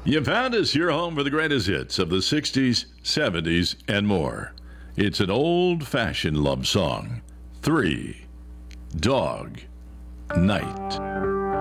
You found us, your home for the greatest hits of the 60s, 70s, and more. It's an old-fashioned love song. 3 Dog Night.